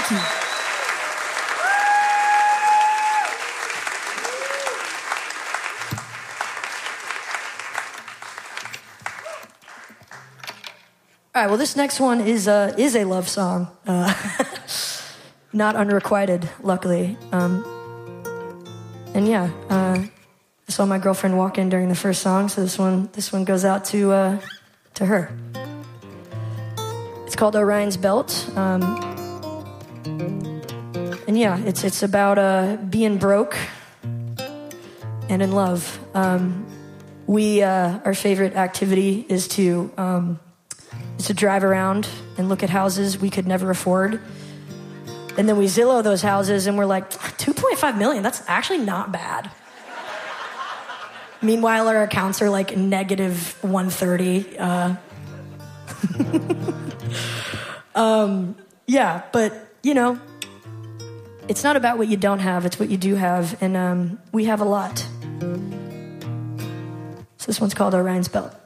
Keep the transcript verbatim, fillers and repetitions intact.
Thank you. All right, well, this next one is uh, is a love song. Uh, not unrequited, luckily. Um, and yeah, uh, I saw my girlfriend walk in during the first song, so this one this one goes out to uh, to her. It's called Orion's Belt. Um, and yeah, it's it's about uh, being broke and in love. Um, we uh, our favorite activity is to um, is to drive around and look at houses we could never afford. And then we Zillow those houses and we're like, two point five million, that's actually not bad. Meanwhile, our accounts are like negative one thirty. Uh, um, yeah, but you know, it's not about what you don't have, it's what you do have. And um, we have a lot. So this one's called Orion's Belt.